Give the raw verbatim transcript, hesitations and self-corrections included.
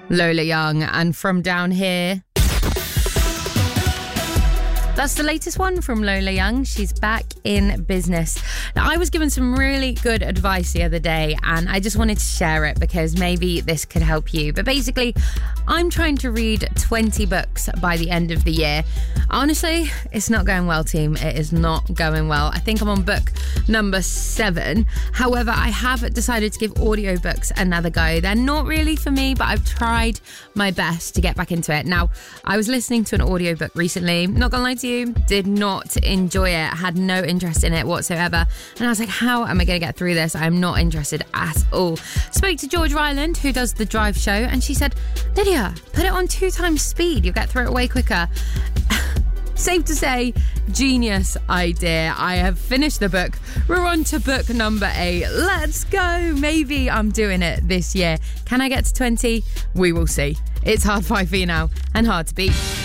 Lola Young and From Down Here. That's the latest one from Lola Young. She's back in business. Now, I was given some really good advice the other day, and I just wanted to share it because maybe this could help you. But basically, I'm trying to read twenty books by the end of the year. Honestly, it's not going well, team. It is not going well. I think I'm on book number seven. However, I have decided to give audiobooks another go. They're not really for me, but I've tried my best to get back into it. Now, I was listening to an audiobook recently. Not gonna lie to you, did not enjoy it. Had no interest in it whatsoever. And I was like, how am I going to get through this? I'm not interested at all. Spoke to George Ryland, who does the Drive show, and she said, Lydia, put it on two times speed. You'll get through it way quicker. Safe to say, genius idea. I have finished the book. We're on to book number eight. Let's go. Maybe I'm doing it this year. Can I get to twenty? We will see. It's Hard Five for you now and Hard to Beat.